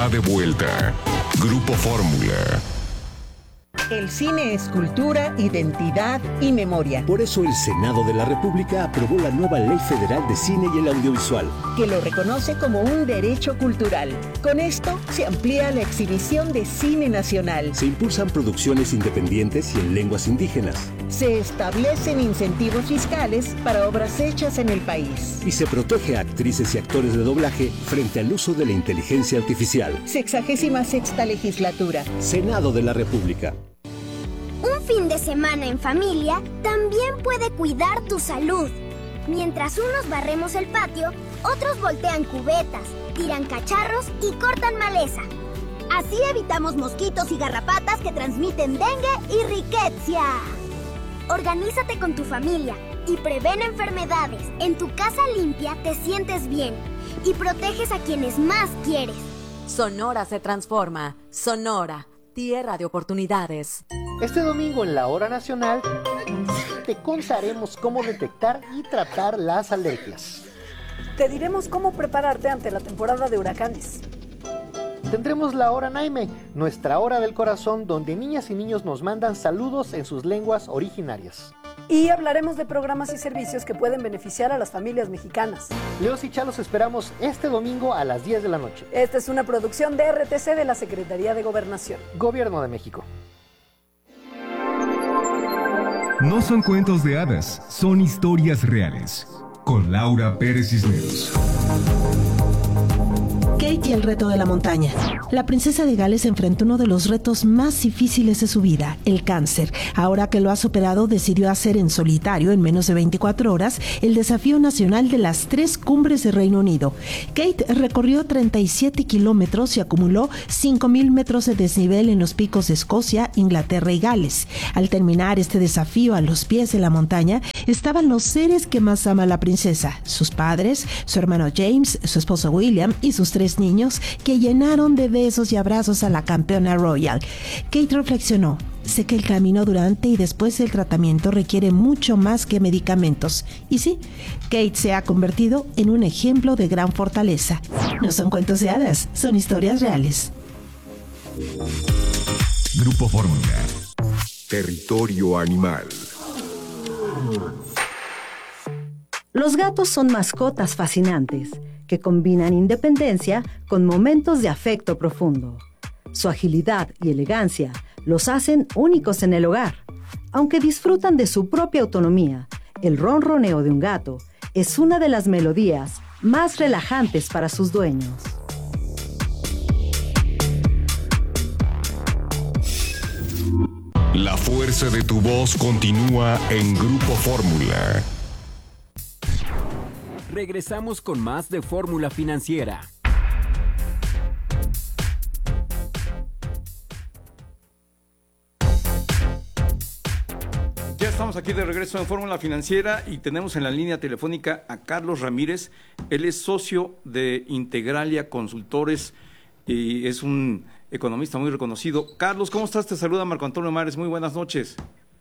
De vuelta. Grupo Fórmula. El cine es cultura, identidad y memoria. Por eso el Senado de la República aprobó la nueva Ley Federal de Cine y el Audiovisual, que lo reconoce como un derecho cultural. Con esto se amplía la exhibición de cine nacional. Se impulsan producciones independientes y en lenguas indígenas. Se establecen incentivos fiscales para obras hechas en el país. Y se protege a actrices y actores de doblaje frente al uso de la inteligencia artificial. 66ª legislatura. Senado de la República. Un fin de semana en familia también puede cuidar tu salud. Mientras unos barremos el patio, otros voltean cubetas, tiran cacharros y cortan maleza. Así evitamos mosquitos y garrapatas que transmiten dengue y riqueza. Organízate con tu familia y prevén enfermedades. En tu casa limpia te sientes bien y proteges a quienes más quieres. Sonora se transforma. Sonora, tierra de oportunidades. Este domingo en la Hora Nacional te contaremos cómo detectar y tratar las alergias. Te diremos cómo prepararte ante la temporada de huracanes. Tendremos la Hora Naime, nuestra hora del corazón, donde niñas y niños nos mandan saludos en sus lenguas originarias. Y hablaremos de programas y servicios que pueden beneficiar a las familias mexicanas. Leos y Chalos esperamos este domingo a las 10 de la noche. Esta es una producción de RTC de la Secretaría de Gobernación. Gobierno de México. No son cuentos de hadas, son historias reales. Con Laura Pérez Cisneros. Kate y el reto de la montaña. La princesa de Gales enfrentó uno de los retos más difíciles de su vida, el cáncer. Ahora que lo ha superado, decidió hacer en solitario, en menos de 24 horas, el desafío nacional de las 3 cumbres de Reino Unido. Kate recorrió 37 kilómetros y acumuló 5,000 metros de desnivel en los picos de Escocia, Inglaterra y Gales. Al terminar este desafío a los pies de la montaña, estaban los seres que más ama la princesa, sus padres, su hermano James, su esposo William y sus 3 niños, que llenaron de besos y abrazos a la campeona royal. Kate reflexionó: sé que el camino durante y después del tratamiento requiere mucho más que medicamentos. Y sí, Kate se ha convertido en un ejemplo de gran fortaleza. No son cuentos de hadas, son historias reales. Grupo Fórmula. Territorio animal. Los gatos son mascotas fascinantes que combinan independencia con momentos de afecto profundo. Su agilidad y elegancia los hacen únicos en el hogar. Aunque disfrutan de su propia autonomía, el ronroneo de un gato es una de las melodías más relajantes para sus dueños. La fuerza de tu voz continúa en Grupo Fórmula. Regresamos con más de Fórmula Financiera. Ya estamos aquí de regreso en Fórmula Financiera y tenemos en la línea telefónica a Carlos Ramírez. Él es socio de Integralia Consultores y es un economista muy reconocido. Carlos, ¿cómo estás? Te saluda Marco Antonio Mares. Muy buenas noches.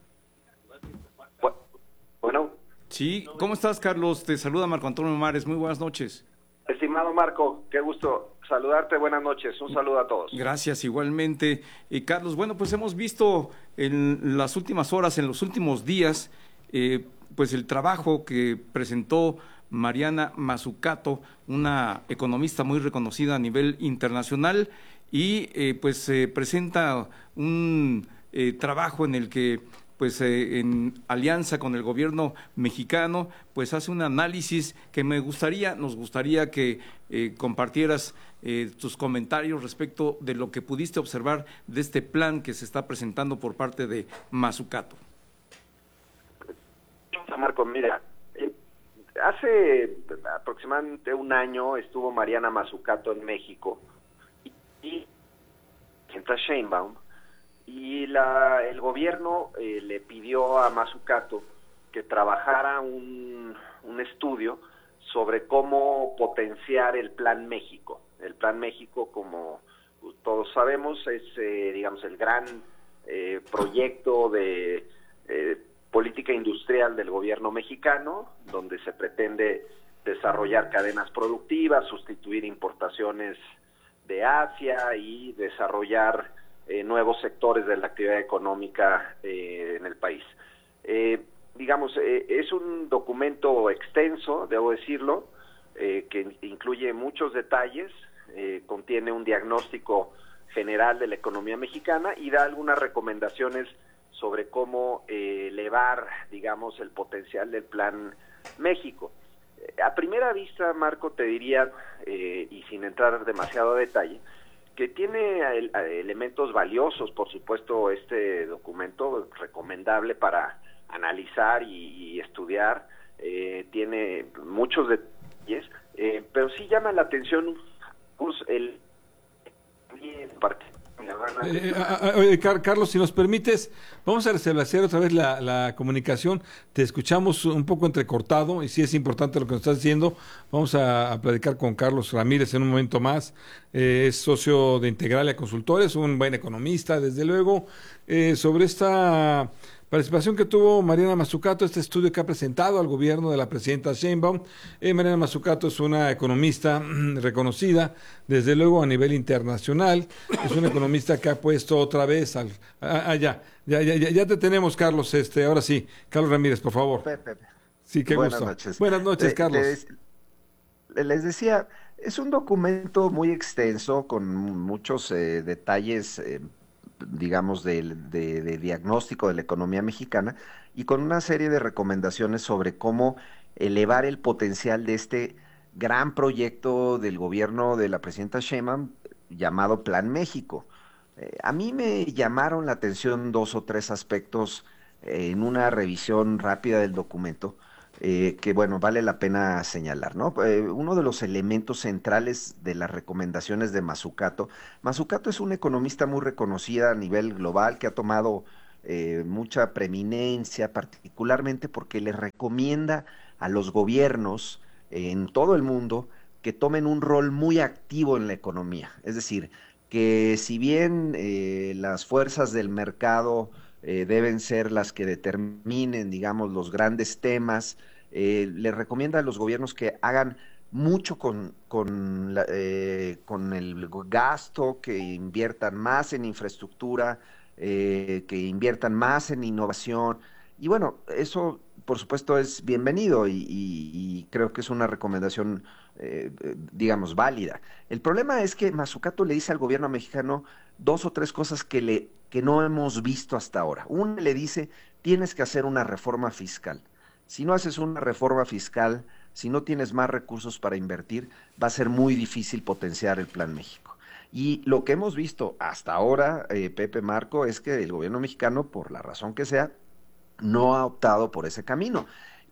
Bueno. Sí, ¿cómo estás, Carlos? Te saluda Marco Antonio Mares. Muy buenas noches. Estimado Marco, qué gusto saludarte. Buenas noches. Un saludo a todos. Gracias, igualmente. Y Carlos, bueno, pues hemos visto en las últimas horas, en los últimos días, pues el trabajo que presentó Mariana Mazzucato, una economista muy reconocida a nivel internacional, y pues presenta un trabajo en el que pues en alianza con el gobierno mexicano, pues hace un análisis que nos gustaría que compartieras tus comentarios respecto de lo que pudiste observar de este plan que se está presentando por parte de Mazzucato. Marco, mira, hace aproximadamente un año estuvo Mariana Mazzucato en México y Sheinbaum, y el gobierno le pidió a Mazzucato que trabajara un estudio sobre cómo potenciar el Plan México. El Plan México, como todos sabemos, es digamos el gran proyecto de política industrial del gobierno mexicano, donde se pretende desarrollar cadenas productivas, sustituir importaciones de Asia y desarrollar nuevos sectores de la actividad económica en el país. Es un documento extenso, debo decirlo, que incluye muchos detalles, contiene un diagnóstico general de la economía mexicana y da algunas recomendaciones sobre cómo elevar, digamos, el potencial del Plan México. A primera vista, Marco, te diría, y sin entrar demasiado a detalle, que tiene elementos valiosos, por supuesto, este documento recomendable para analizar y estudiar, tiene muchos detalles, pero sí llama la atención Carlos, si nos permites, vamos a restablecer otra vez la comunicación. Te escuchamos un poco entrecortado y sí es importante lo que nos estás diciendo. Vamos a platicar con Carlos Ramírez en un momento más. Es socio de Integralia Consultores, un buen economista, desde luego, sobre esta participación que tuvo Mariana Mazzucato, este estudio que ha presentado al gobierno de la presidenta Sheinbaum. Mariana Mazzucato es una economista reconocida, desde luego a nivel internacional. Es una economista que ha puesto otra vez ya te tenemos, Carlos. Ahora sí, Carlos Ramírez, por favor. Pepe. Sí, qué gusto. Buenas noches, Carlos. Les decía, es un documento muy extenso con muchos detalles digamos, de diagnóstico de la economía mexicana y con una serie de recomendaciones sobre cómo elevar el potencial de este gran proyecto del gobierno de la presidenta Sheinbaum llamado Plan México. A mí me llamaron la atención 2 o 3 aspectos en una revisión rápida del documento que, bueno, vale la pena señalar, ¿no? Uno de los elementos centrales de las recomendaciones de Mazzucato es un economista muy reconocida a nivel global que ha tomado mucha preeminencia, particularmente porque le recomienda a los gobiernos en todo el mundo que tomen un rol muy activo en la economía. Es decir, que si bien las fuerzas del mercado deben ser las que determinen, digamos, los grandes temas, le recomienda a los gobiernos que hagan mucho con el gasto, que inviertan más en infraestructura, que inviertan más en innovación. Y bueno, eso por supuesto es bienvenido y creo que es una recomendación, digamos, válida. El problema es que Mazzucato le dice al gobierno mexicano 2 o 3 cosas que no hemos visto hasta ahora. Una, le dice, tienes que hacer una reforma fiscal. Si no haces una reforma fiscal, si no tienes más recursos para invertir, va a ser muy difícil potenciar el Plan México. Y lo que hemos visto hasta ahora, Pepe, Marco, es que el gobierno mexicano, por la razón que sea, no ha optado por ese camino.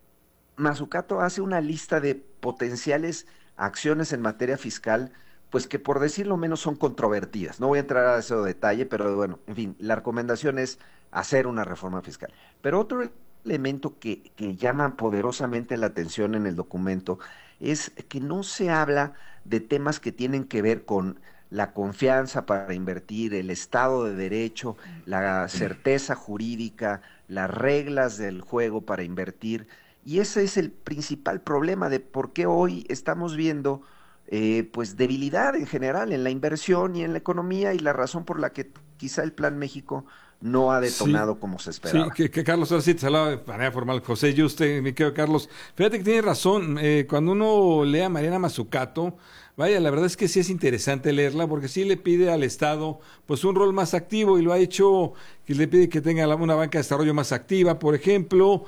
Mazzucato hace una lista de potenciales acciones en materia fiscal, pues que por decirlo menos son controvertidas. No voy a entrar a ese detalle, pero bueno, en fin, la recomendación es hacer una reforma fiscal. Pero otro elemento que llama poderosamente la atención en el documento es que no se habla de temas que tienen que ver con la confianza para invertir, el Estado de Derecho, la certeza jurídica, las reglas del juego para invertir. Y ese es el principal problema de por qué hoy estamos viendo pues debilidad en general en la inversión y en la economía, y la razón por la que quizá el Plan México no ha detonado como se esperaba. Sí, que Carlos, ahora sí te hablaba de manera formal, José Yuste, mi querido Carlos. Fíjate que tiene razón, cuando uno lee a Mariana Mazzucato, vaya, la verdad es que sí es interesante leerla, porque sí le pide al Estado pues un rol más activo, y lo ha hecho, que le pide que tenga una banca de desarrollo más activa, por ejemplo.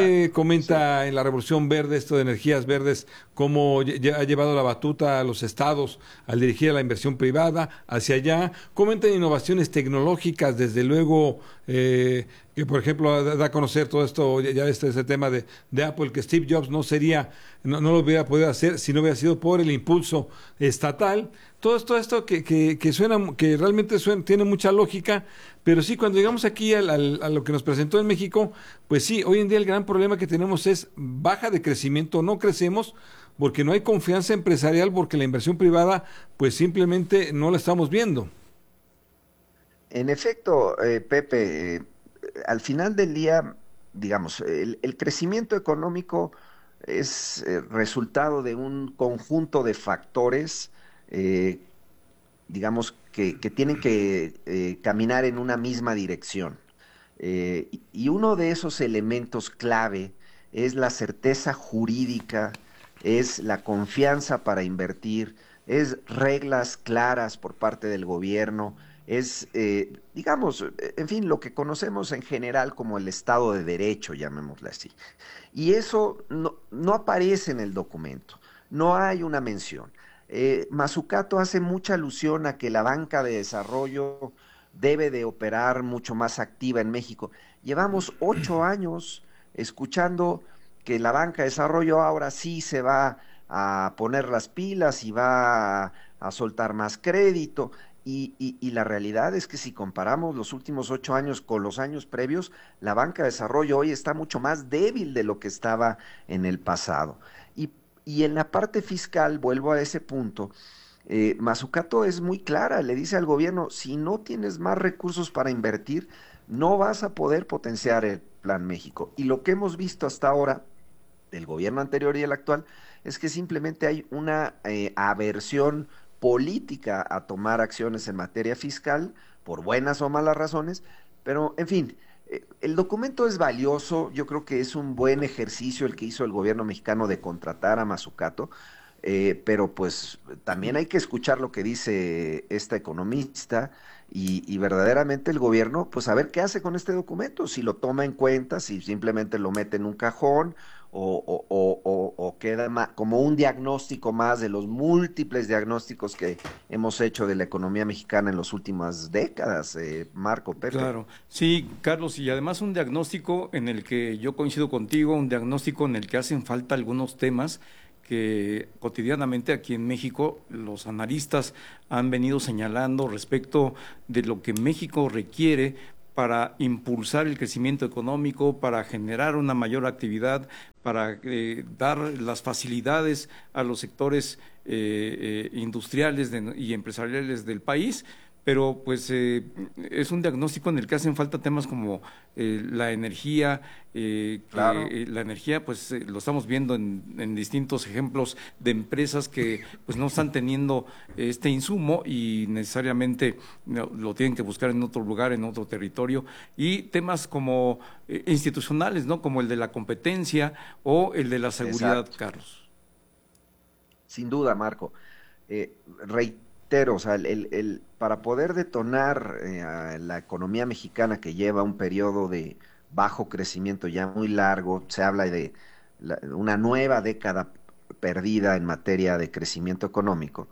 Comenta en la Revolución Verde, esto de energías verdes, cómo ha llevado la batuta a los estados al dirigir a la inversión privada hacia allá. Comenta en innovaciones tecnológicas, desde luego, que por ejemplo da a conocer todo esto, ya ves ese tema de Apple, que Steve Jobs no lo hubiera podido hacer si no hubiera sido por el impulso estatal. Todo esto que suena, que realmente tiene mucha lógica, pero sí, cuando llegamos aquí a lo que nos presentó en México, pues sí, hoy en día el gran problema que tenemos es baja de crecimiento, no crecemos porque no hay confianza empresarial, porque la inversión privada pues simplemente no la estamos viendo. En efecto, Pepe, al final del día, digamos, el crecimiento económico es resultado de un conjunto de factores digamos, que tienen que caminar en una misma dirección. Y uno de esos elementos clave es la certeza jurídica, es la confianza para invertir, es reglas claras por parte del gobierno, es, digamos, en fin, lo que conocemos en general como el Estado de Derecho, llamémosle así. Y eso no aparece en el documento, no hay una mención. Mazzucato hace mucha alusión a que la banca de desarrollo debe de operar mucho más activa en México. Llevamos 8 años escuchando que la banca de desarrollo ahora sí se va a poner las pilas y va a soltar más crédito. Y la realidad es que si comparamos los últimos 8 años con los años previos, la banca de desarrollo hoy está mucho más débil de lo que estaba en el pasado. Y en la parte fiscal, vuelvo a ese punto, Mazzucato es muy clara, le dice al gobierno, si no tienes más recursos para invertir, no vas a poder potenciar el Plan México. Y lo que hemos visto hasta ahora, del gobierno anterior y el actual, es que simplemente hay una aversión política a tomar acciones en materia fiscal, por buenas o malas razones, pero en fin, el documento es valioso, yo creo que es un buen ejercicio el que hizo el gobierno mexicano de contratar a Mazzucato, pero pues también hay que escuchar lo que dice esta economista y verdaderamente el gobierno, pues a ver qué hace con este documento, si lo toma en cuenta, si simplemente lo mete en un cajón o queda como un diagnóstico más de los múltiples diagnósticos que hemos hecho de la economía mexicana en las últimas décadas, Marco, Pepe. Claro, sí, Carlos, y además un diagnóstico en el que yo coincido contigo, un diagnóstico en el que hacen falta algunos temas que cotidianamente aquí en México los analistas han venido señalando respecto de lo que México requiere para impulsar el crecimiento económico, para generar una mayor actividad, para dar las facilidades a los sectores industriales y empresariales del país, pero pues es un diagnóstico en el que hacen falta temas como la energía, claro. La energía pues lo estamos viendo en distintos ejemplos de empresas que pues no están teniendo este insumo y necesariamente lo tienen que buscar en otro lugar, en otro territorio, y temas como institucionales, ¿no? Como el de la competencia o el de la seguridad. Exacto. Carlos. Sin duda, Marco. Reitero, o sea, para poder detonar la economía mexicana que lleva un periodo de bajo crecimiento ya muy largo, se habla de una nueva década perdida en materia de crecimiento económico.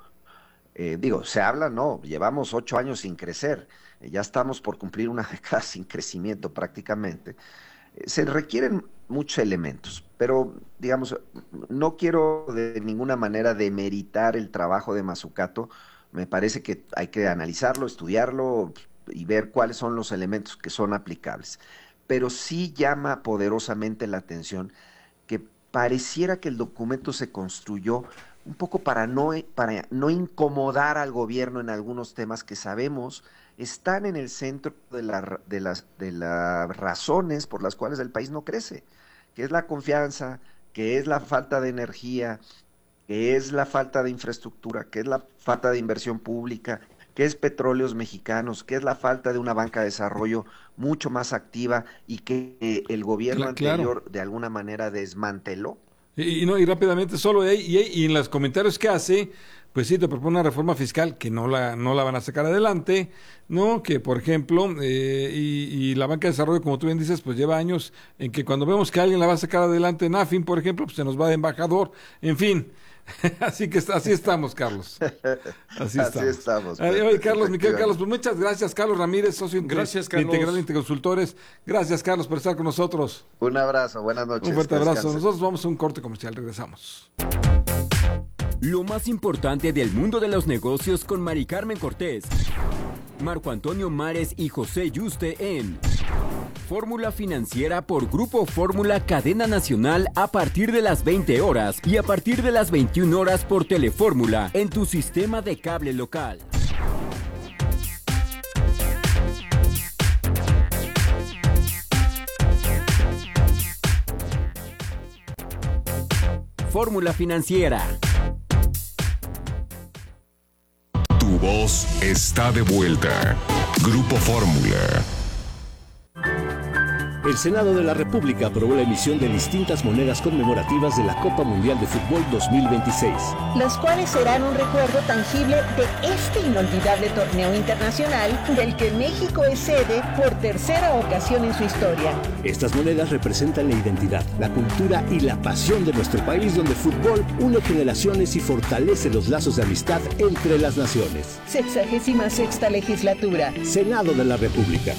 Se habla, no, llevamos 8 años sin crecer, ya estamos por cumplir una década sin crecimiento prácticamente. Se requieren muchos elementos, pero digamos, no quiero de ninguna manera demeritar el trabajo de Mazzucato. Me parece que hay que analizarlo, estudiarlo y ver cuáles son los elementos que son aplicables. Pero sí llama poderosamente la atención que pareciera que el documento se construyó un poco para no incomodar al gobierno en algunos temas que sabemos están en el centro de las razones por las cuales el país no crece, que es la confianza, que es la falta de energía, que es la falta de infraestructura, que es la falta de inversión pública, que es petróleos mexicanos, que es la falta de una banca de desarrollo mucho más activa y que el gobierno anterior de alguna manera desmanteló. Y rápidamente, solo y en los comentarios que hace, pues sí, te propone una reforma fiscal que no la van a sacar adelante, ¿no? Que, por ejemplo, y la banca de desarrollo, como tú bien dices, pues lleva años en que cuando vemos que alguien la va a sacar adelante en AFIN, por ejemplo, pues se nos va de embajador, en fin. Así estamos, Carlos. Así estamos. Oye, Carlos, mi querido Carlos, pues muchas gracias, Carlos Ramírez, socio de Integral Interconsultores. Gracias, Carlos, por estar con nosotros. Un abrazo, buenas noches. Un fuerte abrazo. Nosotros vamos a un corte comercial, regresamos. Lo más importante del mundo de los negocios con Mari Carmen Cortés, Marco Antonio Mares y José Yuste en Fórmula Financiera por Grupo Fórmula Cadena Nacional a partir de las 20 horas y a partir de las 21 horas por Telefórmula en tu sistema de cable local. Fórmula Financiera. voz está de vuelta. Grupo Fórmula. El Senado de la República aprobó la emisión de distintas monedas conmemorativas de la Copa Mundial de Fútbol 2026. Las cuales serán un recuerdo tangible de este inolvidable torneo internacional del que México es sede por tercera ocasión en su historia. Estas monedas representan la identidad, la cultura y la pasión de nuestro país, donde el fútbol une generaciones y fortalece los lazos de amistad entre las naciones. 66ª legislatura. Senado de la República.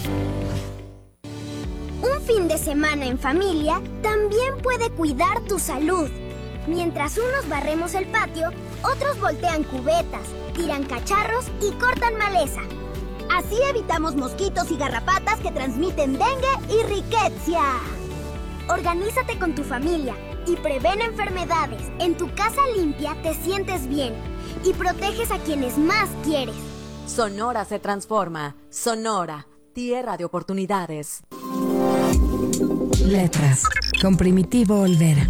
Un fin de semana en familia también puede cuidar tu salud. Mientras unos barremos el patio, otros voltean cubetas, tiran cacharros y cortan maleza. Así evitamos mosquitos y garrapatas que transmiten dengue y riqueza. Organízate con tu familia y prevén enfermedades. En tu casa limpia te sientes bien y proteges a quienes más quieres. Sonora se transforma. Sonora, tierra de oportunidades. Letras, con Primitivo Olvera.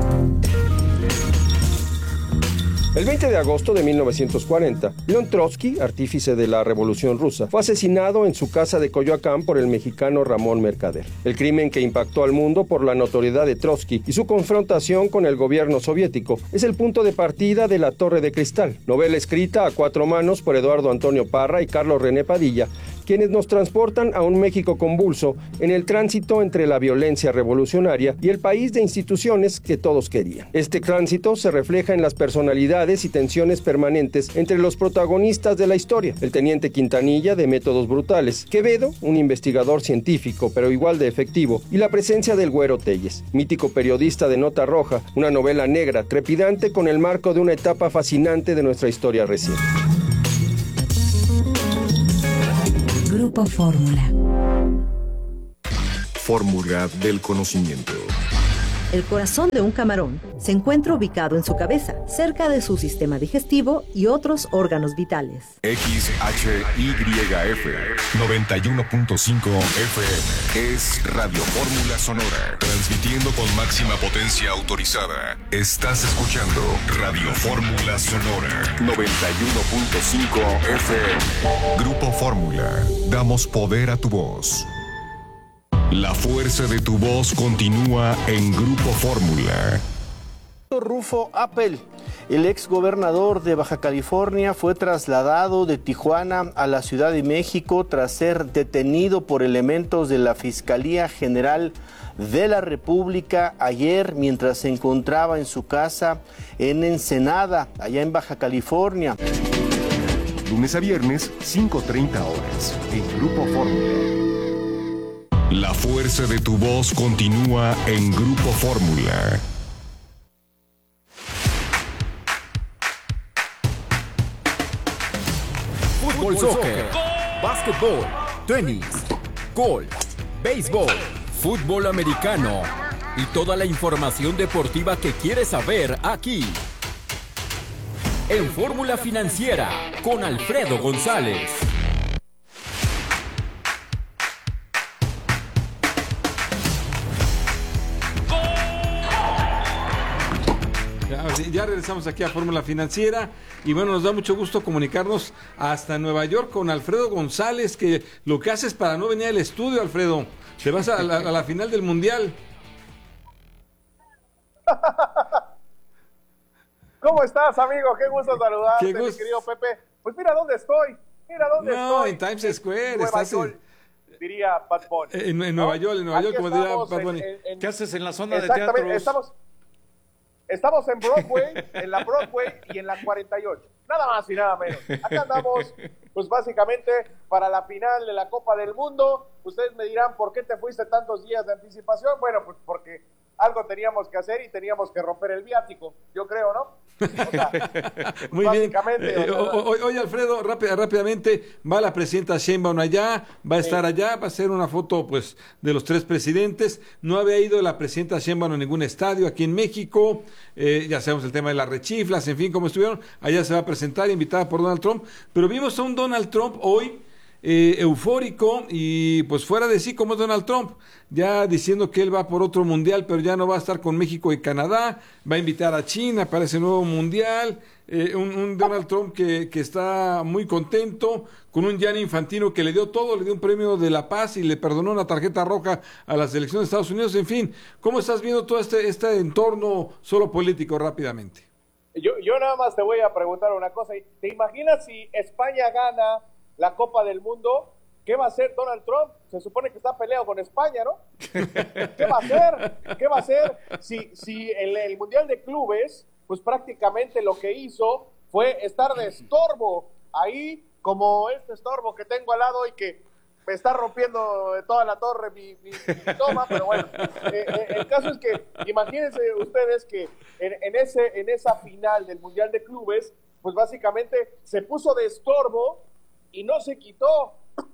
El 20 de agosto de 1940, León Trotsky, artífice de la Revolución Rusa, fue asesinado en su casa de Coyoacán por el mexicano Ramón Mercader. El crimen que impactó al mundo por la notoriedad de Trotsky y su confrontación con el gobierno soviético es el punto de partida de La Torre de Cristal, novela escrita a cuatro manos por Eduardo Antonio Parra y Carlos René Padilla, quienes nos transportan a un México convulso en el tránsito entre la violencia revolucionaria y el país de instituciones que todos querían. Este tránsito se refleja en las personalidades y tensiones permanentes entre los protagonistas de la historia: el teniente Quintanilla, de métodos brutales; Quevedo, un investigador científico pero igual de efectivo; y la presencia del Güero Telles, mítico periodista de nota roja, una novela negra, trepidante con el marco de una etapa fascinante de nuestra historia reciente. Grupo Fórmula. Fórmula del conocimiento. El corazón de un camarón se encuentra ubicado en su cabeza, cerca de su sistema digestivo y otros órganos vitales. XHYF 91.5 FM es Radio Fórmula Sonora, transmitiendo con máxima potencia autorizada. Estás escuchando Radio Fórmula Sonora 91.5 FM. Grupo Fórmula, damos poder a tu voz. La fuerza de tu voz continúa en Grupo Fórmula. Rufo Appel, el ex gobernador de Baja California, fue trasladado de Tijuana a la Ciudad de México tras ser detenido por elementos de la Fiscalía General de la República ayer mientras se encontraba en su casa en Ensenada, allá en Baja California. Lunes a viernes, 5:30 horas, en Grupo Fórmula. La fuerza de tu voz continúa en Grupo Fórmula. Fútbol, soccer, básquetbol, tenis, golf, béisbol, fútbol americano y toda la información deportiva que quieres saber aquí. En Fórmula Financiera con Alfredo González. Ya regresamos aquí a Fórmula Financiera y bueno, nos da mucho gusto comunicarnos hasta Nueva York con Alfredo González, que lo que haces para no venir al estudio, Alfredo, te vas a la final del Mundial. ¿Cómo estás, amigo? Qué gusto saludarte, mi querido Pepe. Pues mira dónde estoy, estoy. En Times Square, estás diría Bad Bunny. En Nueva York, como diría Bad Bunny. ¿Qué haces en la zona de teatros? Estamos en Broadway, en la Broadway y en la 48. Nada más y nada menos. Acá andamos, pues básicamente para la final de la Copa del Mundo. Ustedes me dirán, ¿por qué te fuiste tantos días de anticipación? Bueno, pues porque algo teníamos que hacer y teníamos que romper el viático, yo creo, ¿no? O sea, muy básicamente, bien. Oye, Alfredo, rápidamente, va la presidenta Sheinbaum allá, va a estar allá, va a hacer una foto pues de los tres presidentes. No había ido la presidenta Sheinbaum a ningún estadio aquí en México, ya sabemos el tema de las rechiflas, en fin, cómo estuvieron. Allá se va a presentar, invitada por Donald Trump, pero vimos a un Donald Trump hoy eufórico y pues fuera de sí como es Donald Trump, ya diciendo que él va por otro mundial, pero ya no va a estar con México y Canadá, va a invitar a China para ese nuevo mundial, un Donald Trump que está muy contento, con un Gianni Infantino que le dio todo, le dio un premio de la paz y le perdonó una tarjeta roja a la selección de Estados Unidos. En fin, ¿cómo estás viendo todo este entorno solo político rápidamente? Yo nada más te voy a preguntar una cosa. ¿Te imaginas si España gana la Copa del Mundo? ¿Qué va a hacer Donald Trump? Se supone que está peleado con España, ¿no? ¿Qué va a hacer? ¿Qué va a hacer si el Mundial de Clubes, pues prácticamente lo que hizo fue estar de estorbo ahí, como este estorbo que tengo al lado y que me está rompiendo toda la torre mi toma, pero bueno, el caso es que imagínense ustedes que en esa final del Mundial de Clubes, pues básicamente se puso de estorbo y no se quitó,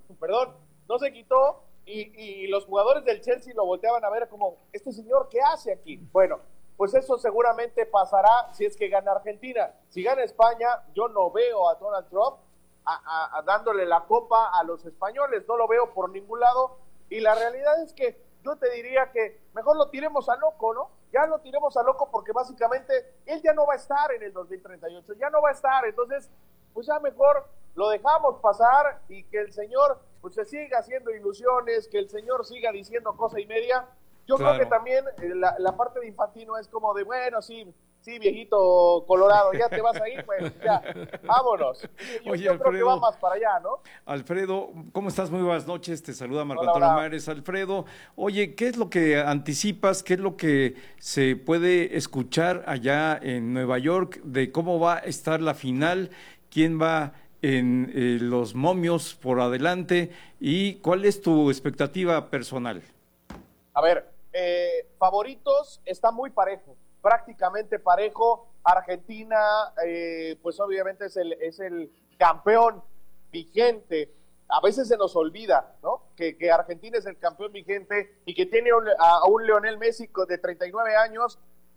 y los jugadores del Chelsea lo volteaban a ver como, ¿este señor qué hace aquí? Bueno, pues eso seguramente pasará si es que gana Argentina. Si gana España, yo no veo a Donald Trump dándole la copa a los españoles, no lo veo por ningún lado, y la realidad es que yo te diría que mejor lo tiremos a loco, ¿no? Ya lo tiremos a loco porque básicamente él ya no va a estar en el 2038, ya no va a estar, entonces pues ya mejor lo dejamos pasar y que el señor pues se siga haciendo ilusiones, que el señor siga diciendo cosa y media. Yo creo que también la parte de Infantino es como de, bueno, sí, viejito colorado, ya te vas a ir, pues ya, vámonos. Oye, yo Alfredo, creo que va más para allá, ¿no? Alfredo, ¿cómo estás? Muy buenas noches, te saluda Marco Antonio Mares. Alfredo, oye, ¿qué es lo que anticipas, qué es lo que se puede escuchar allá en Nueva York de cómo va a estar la final, quién va en los momios por adelante y cuál es tu expectativa personal? A ver, favoritos está muy parejo, prácticamente parejo. Argentina, pues obviamente es el campeón vigente. A veces se nos olvida, ¿no? Que Argentina es el campeón vigente y que tiene a un Lionel Messi de 39 años